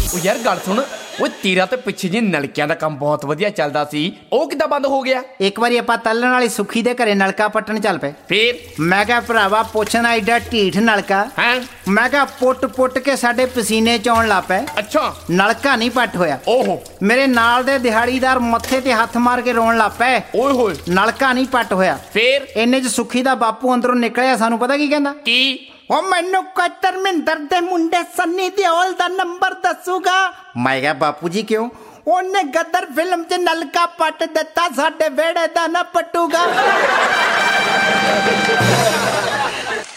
ਉਹ ਯਾਰ ਗੱਲ ਸੁਣ, ਓਏ ਤੇਰਾ ਤੇ ਪਿੱਛੇ ਜੇ ਨਲਕਿਆਂ ਦਾ ਕੰਮ ਬਹੁਤ ਵਧੀਆ ਚੱਲਦਾ ਸੀ, ਉਹ ਕਿੱਦਾਂ ਬੰਦ ਹੋ ਗਿਆ? ਇੱਕ ਵਾਰੀ ਆਪਾਂ ਤੱਲਣ ਵਾਲੀ ਸੁੱਖੀ ਦੇ ਘਰੇ ਨਲਕਾ ਪੱਟਣ ਚੱਲ ਪਏ। ਫੇਰ ਮੈਂ ਕਿਹਾ ਭਰਾਵਾ ਪੁੱਛਣਾ ਏਡਾ ਢੀਠ ਨਲਕਾ ਹੈ। ਮੈਂ ਕਿਹਾ ਪੁੱਟ ਕੇ ਸਾਡੇ ਪਸੀਨੇ ਚੋਣ ਲੱਗ ਪਏ। ਅੱਛਾ, ਨਲਕਾ ਨਹੀਂ ਪੱਟ ਹੋਇਆ। ਓਹੋ, ਮੇਰੇ ਨਾਲ ਦੇ ਦਿਹਾੜੀਦਾਰ ਮੱਥੇ ਤੇ ਹੱਥ ਮਾਰ ਕੇ ਰੋਣ ਲੱਗ ਪਏ। ਓਏ ਹੋਏ, ਨਲਕਾ ਨਹੀਂ ਪੱਟ ਹੋਇਆ। ਫੇਰ ਇੰਨੇ ਚ ਸੁੱਖੀ ਦਾ ਬਾਪੂ ਅੰਦਰੋਂ ਨਿਕਲਿਆ। ਸਾਨੂੰ ਪਤਾ ਕੀ ਕਹਿੰਦਾ? ਕੀ? ਉਹ ਮੈਨੂੰ ਕੋਈ ਧਰਮਿੰਦਰ ਦੇ ਮੁੰਡੇ ਸੰਨੀ ਦਿਓਲ ਦਾ ਨੰਬਰ ਦੱਸੂਗਾ। ਮੈਂ ਕਿਹਾ ਬਾਪੂ ਜੀ ਕਿਉਂ? ਉਹਨੇ ਗਦਰ ਫਿਲਮ 'ਚ ਨਲਕਾ ਪੱਟ ਦਿੱਤਾ, ਸਾਡੇ ਵਿਹੜੇ ਦਾ ਨਾ ਪੱਟੂਗਾ।